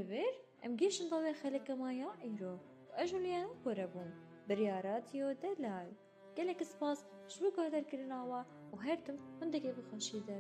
لەوێر ئەم گەیشتن دەڵێ خەلەکەمایە ئەیرۆ و ئەژولیان وەرە بوون بریاراتیۆ دەلال گەلێک سپاس شلو کاتەرکردناوە و هەردوم هەندێکی بخۆشی دەر